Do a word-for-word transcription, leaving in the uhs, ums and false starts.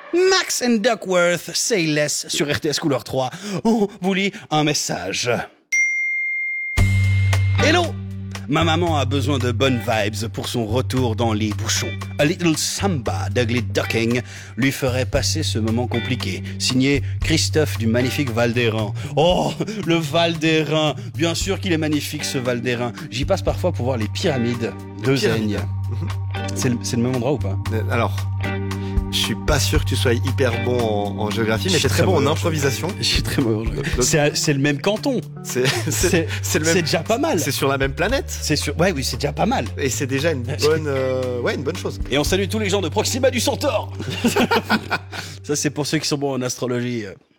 Max and Duckworth, Say Less sur R T S Couleur trois. On vous lit un message. Hello! Ma maman a besoin de bonnes vibes pour son retour dans les bouchons. A little samba d'Ugly Ducking lui ferait passer ce moment compliqué. Signé Christophe du magnifique Val d'Airain. Oh, le Val d'Airain! Bien sûr qu'il est magnifique ce Val d'Airain. J'y passe parfois pour voir les pyramides de Zaigne. C'est le, c'est le même endroit ou pas? Alors, je suis pas sûr que tu sois hyper bon en, en géographie, mais t'es très, très bon en improvisation. Je suis très mauvais en géographie. C'est, c'est le même canton. C'est, c'est, c'est, c'est, le même, c'est déjà pas mal. C'est sur la même planète. C'est sur, ouais, oui, c'est déjà pas mal. Et c'est déjà une bonne, euh, ouais, une bonne chose. Et on salue tous les gens de Proxima du Centaure. Ça, c'est pour ceux qui sont bons en astrologie.